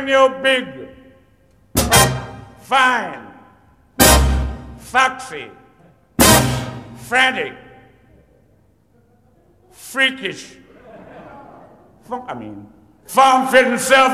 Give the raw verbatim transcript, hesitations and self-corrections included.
when you're big, fine, foxy, frantic, freakish, fun- I mean, form-fitting, self